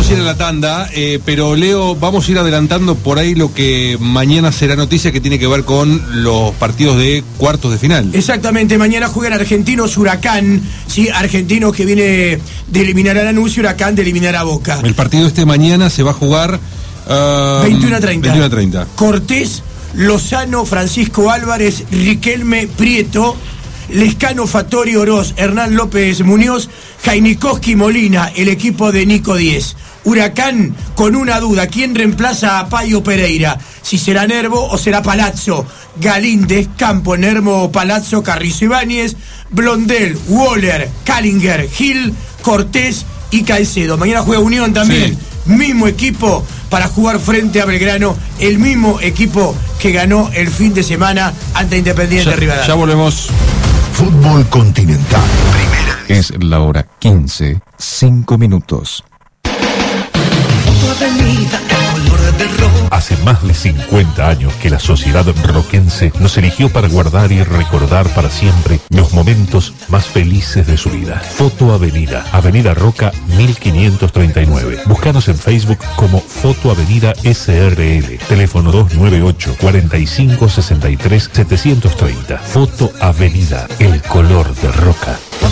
Vamos a ir a la tanda, pero Leo, vamos a ir adelantando por ahí lo que mañana será noticia, que tiene que ver con los partidos de cuartos de final. Exactamente, mañana juegan Argentinos Huracán, ¿sí? Argentinos que viene de eliminar a Lanús y Huracán de eliminar a Boca. El partido mañana se va a jugar 21:30. Cortés, Lozano, Francisco Álvarez, Riquelme, Prieto, Lescano, Fattori, Oroz, Hernán López Muñoz, Jainikowski, Molina, el equipo de Nico 10. Huracán con una duda: ¿quién reemplaza a Paio Pereira? Si será Nervo o será Palazzo. Galíndez, Campo, Nervo, Palazzo, Carrizo, Ibáñez, Blondel, Waller, Callinger, Gil, Cortés y Caicedo. Mañana juega Unión también. Sí. Mismo equipo para jugar frente a Belgrano, el mismo equipo que ganó el fin de semana ante Independiente Rivadavia. Ya volvemos. Fútbol Continental. Es la hora 15, 5 minutos. Hace más de 50 años que la sociedad roquense nos eligió para guardar y recordar para siempre los momentos más felices de su vida. Foto Avenida, Avenida Roca 1539. Búscanos en Facebook como Foto Avenida SRL. Teléfono 298 45 63 730. Foto Avenida, el color de Roca.